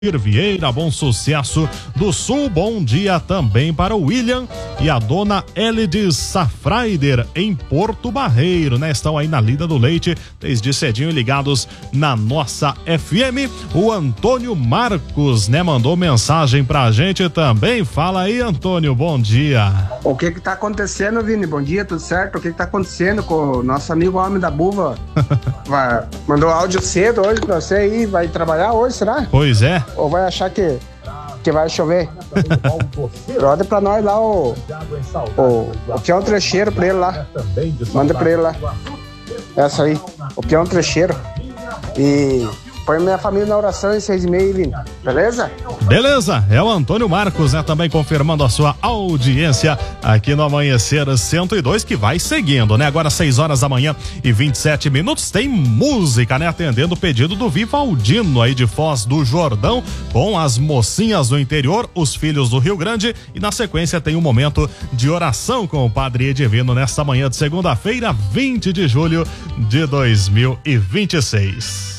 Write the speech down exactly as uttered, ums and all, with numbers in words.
Vieira, Bom Sucesso do Sul, bom dia também para o William e a dona Elides Safraider em Porto Barreiro, né? Estão aí na lida do leite, desde cedinho ligados na nossa F M. O Antônio Marcos, né? Mandou mensagem pra gente também. Fala aí, Antônio, bom dia. O que que tá acontecendo, Vini? Bom dia, tudo certo? O que que tá acontecendo com o nosso amigo Homem da Buva? Vai, mandou áudio cedo hoje pra você aí, vai trabalhar hoje, será? Pois é. Ou vai achar que, que vai chover? Roda pra nós lá o, o, o peão trecheiro pra ele lá. Manda pra ele lá. Essa aí, o peão trecheiro. E põe minha família na oração em seis e meia, Vini. Beleza? Beleza, é o Antônio Marcos, né? Também confirmando a sua audiência aqui no Amanhecer cento e dois, que vai seguindo, né? Agora seis horas da manhã e vinte e sete minutos, tem música, né? Atendendo o pedido do Vivaldino aí de Foz do Jordão, com as mocinhas do interior, os filhos do Rio Grande, e na sequência tem um momento de oração com o Padre Edivino nesta manhã de segunda-feira, vinte de julho de dois mil e vinte e seis.